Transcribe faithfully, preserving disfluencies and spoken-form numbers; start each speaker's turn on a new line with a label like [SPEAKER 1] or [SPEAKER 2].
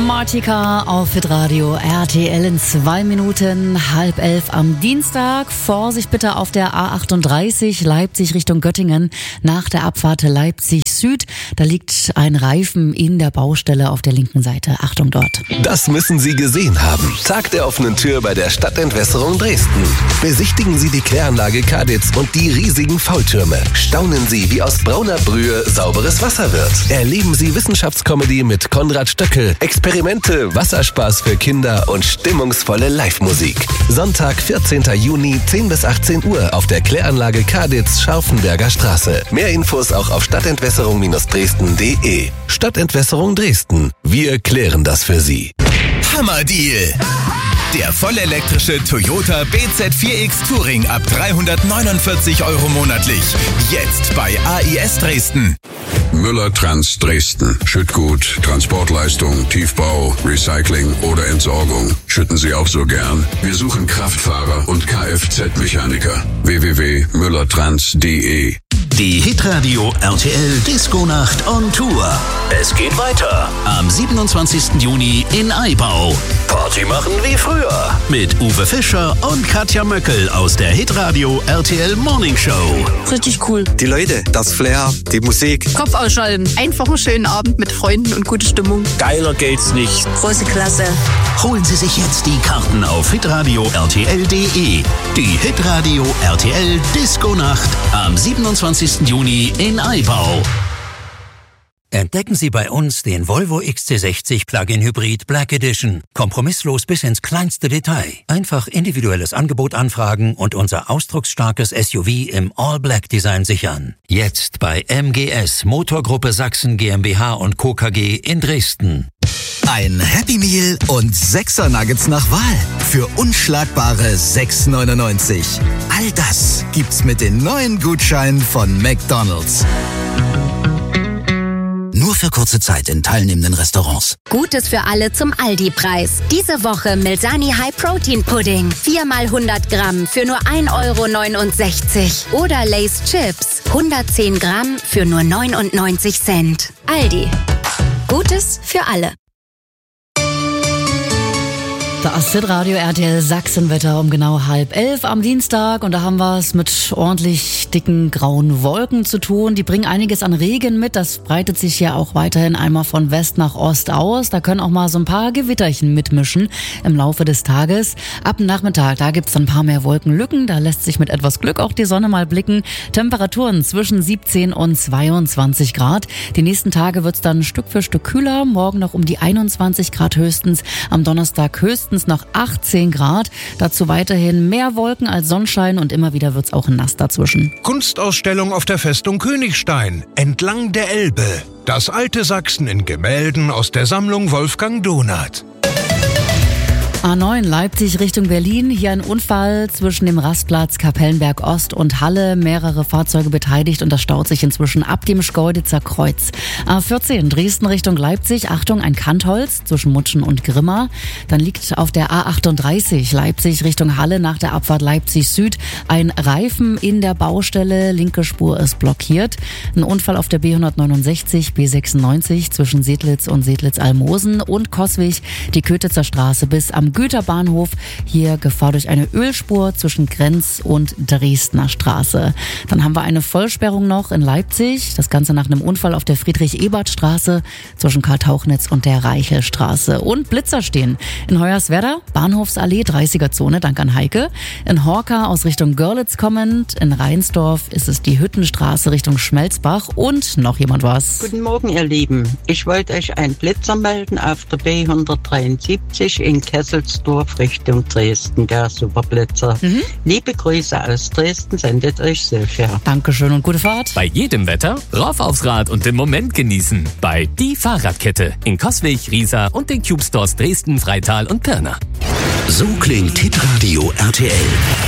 [SPEAKER 1] Martika auf Hitradio R T L in zwei Minuten, halb elf am Dienstag. Vorsicht bitte auf der A achtunddreißig Leipzig Richtung Göttingen nach der Abfahrt Leipzig Süd. Da liegt ein Reifen in der Baustelle auf der linken Seite. Achtung dort.
[SPEAKER 2] Das müssen Sie gesehen haben. Tag der offenen Tür bei der Stadtentwässerung Dresden. Besichtigen Sie die Kläranlage Kaditz und die riesigen Faultürme. Staunen Sie, wie aus brauner Brühe sauberes Wasser wird. Erleben Sie Wissenschaftscomedy mit Konrad Stöckel, Experimente, Wasserspaß für Kinder und stimmungsvolle Live-Musik. Sonntag, vierzehnten Juni, zehn bis achtzehn Uhr auf der Kläranlage Kaditz, Scharfenberger Straße. Mehr Infos auch auf stadtentwässerung Dresden punkt de. Stadtentwässerung Dresden. Wir klären das für Sie.
[SPEAKER 3] Hammerdeal! Der vollelektrische Toyota B Z vier X Touring ab dreihundertneunundvierzig Euro monatlich. Jetzt bei A I S Dresden.
[SPEAKER 4] Müller Trans Dresden. Schüttgut, Transportleistung, Tiefbau, Recycling oder Entsorgung. Schütten Sie auch so gern? Wir suchen Kraftfahrer und Kfz-Mechaniker. w w w punkt müllertrans punkt de.
[SPEAKER 5] Die Hitradio R T L Disco-Nacht on Tour. Es geht weiter am siebenundzwanzigsten Juni in Aibau. Party machen wie früher mit Uwe Fischer und Katja Möckel aus der Hitradio R T L Morning Show.
[SPEAKER 6] Richtig cool.
[SPEAKER 7] Die Leute, das Flair, die Musik.
[SPEAKER 6] Kopf ausschalten. Einfach einen schönen Abend mit Freunden und gute Stimmung.
[SPEAKER 8] Geiler geht's nicht.
[SPEAKER 6] Große Klasse.
[SPEAKER 5] Holen Sie sich jetzt die Karten auf hitradio r t l punkt de. Die Hitradio R T L Disco-Nacht am siebenundzwanzigsten Juni in Aibau. Entdecken Sie bei uns den Volvo X C sechzig Plug-in Hybrid Black Edition. Kompromisslos bis ins kleinste Detail. Einfach individuelles Angebot anfragen und unser ausdrucksstarkes S U V im All-Black-Design sichern. Jetzt bei M G S Motorgruppe Sachsen GmbH und Co. K G in Dresden.
[SPEAKER 9] Ein Happy Meal und Sechser Nuggets nach Wahl für unschlagbare sechs neunundneunzig. All das gibt's mit den neuen Gutscheinen von McDonald's. Nur für kurze Zeit in teilnehmenden Restaurants.
[SPEAKER 10] Gutes für alle zum Aldi-Preis. Diese Woche Milsani High Protein Pudding. viermal hundert Gramm für nur ein Euro neunundsechzig. Oder Lay's Chips. hundertzehn Gramm für nur neunundneunzig Cent. Aldi. Gutes für alle.
[SPEAKER 1] Das Hitradio R T L Sachsenwetter um genau halb elf am Dienstag und da haben wir es mit ordentlich dicken grauen Wolken zu tun. Die bringen einiges an Regen mit. Das breitet sich ja auch weiterhin einmal von West nach Ost aus. Da können auch mal so ein paar Gewitterchen mitmischen im Laufe des Tages. Ab dem Nachmittag, da gibt's dann ein paar mehr Wolkenlücken. Da lässt sich mit etwas Glück auch die Sonne mal blicken. Temperaturen zwischen siebzehn und zweiundzwanzig Grad. Die nächsten Tage wird's dann Stück für Stück kühler. Morgen noch um die einundzwanzig Grad höchstens. Am Donnerstag höchstens noch achtzehn Grad. Dazu weiterhin mehr Wolken als Sonnenschein und immer wieder wird's auch nass dazwischen.
[SPEAKER 11] Kunstausstellung auf der Festung Königstein entlang der Elbe. Das alte Sachsen in Gemälden aus der Sammlung Wolfgang Donath.
[SPEAKER 1] A neun Leipzig Richtung Berlin. Hier ein Unfall zwischen dem Rastplatz Kapellenberg Ost und Halle. Mehrere Fahrzeuge beteiligt und das staut sich inzwischen ab dem Schkeuditzer Kreuz. A vierzehn Dresden Richtung Leipzig. Achtung, ein Kantholz zwischen Mutschen und Grimma. Dann liegt auf der A achtunddreißig Leipzig Richtung Halle nach der Abfahrt Leipzig Süd ein Reifen in der Baustelle. Linke Spur ist blockiert. Ein Unfall auf der B hundertneunundsechzig, B sechsundneunzig zwischen Sedlitz und Sedlitz-Almosen und Coswig. Die Kötitzer Straße bis am Güterbahnhof. Hier Gefahr durch eine Ölspur zwischen Grenz- und Dresdner Straße. Dann haben wir eine Vollsperrung noch in Leipzig. Das Ganze nach einem Unfall auf der Friedrich-Ebert-Straße zwischen Karl-Tauchnitz und der Reichelstraße. Und Blitzer stehen in Hoyerswerda, Bahnhofsallee, dreißiger Zone, dank an Heike. In Horka aus Richtung Görlitz kommend. In Rheinsdorf ist es die Hüttenstraße Richtung Schmelzbach. Und noch jemand was.
[SPEAKER 12] Guten Morgen, ihr Lieben. Ich wollte euch einen Blitzer melden auf der B hundertdreiundsiebzig in Kessel Richtung Dresden, der Superblitzer. Mhm. Liebe Grüße aus Dresden, sendet euch Silvia.
[SPEAKER 1] Dankeschön und gute Fahrt.
[SPEAKER 13] Bei jedem Wetter rauf aufs Rad und den Moment genießen. Bei Die Fahrradkette in Coswig, Riesa und den Cube Stores Dresden, Freital und Pirna.
[SPEAKER 5] So klingt Hitradio R T L.